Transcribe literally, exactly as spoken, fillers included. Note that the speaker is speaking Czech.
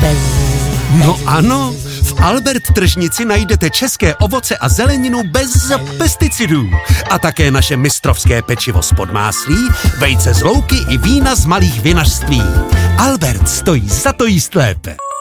bez... No ano, v Albert tržnici najdete české ovoce a zeleninu bez pesticidů. A také naše mistrovské pečivo z podmáslí, vejce z louky i vína z malých vinařství. Albert stojí za to jíst lépe.